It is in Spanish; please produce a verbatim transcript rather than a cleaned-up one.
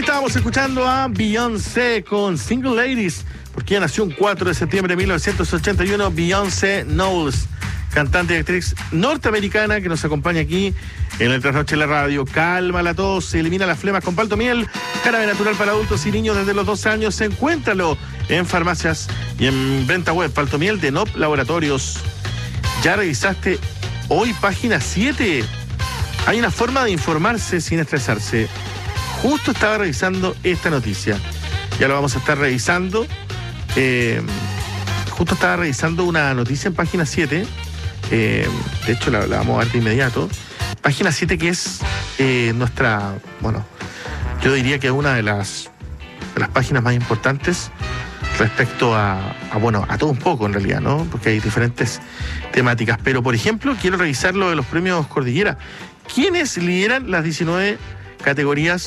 estábamos escuchando a Beyoncé con Single Ladies, porque ella nació un cuatro de septiembre de mil novecientos ochenta y uno, Beyoncé Knowles, cantante y actriz norteamericana que nos acompaña aquí en el Trasnoche de la Radio. Calma la tos, elimina las flemas con palto miel, jarabe natural para adultos y niños desde los doce años. Encuéntralo en farmacias y en venta web. Palto miel de N O P Laboratorios. ¿Ya revisaste hoy página siete? Hay una forma de informarse sin estresarse. Justo estaba revisando esta noticia. Ya lo vamos a estar revisando. Eh, justo estaba revisando una noticia en página siete. Eh, de hecho, la, la vamos a ver de inmediato. Página siete, que es eh, nuestra, bueno, yo diría que es una de las, de las páginas más importantes respecto a, a, bueno, a todo un poco en realidad, ¿no? Porque hay diferentes temáticas. Pero, por ejemplo, quiero revisar lo de los premios Cordillera. ¿Quiénes lideran las diecinueve categorías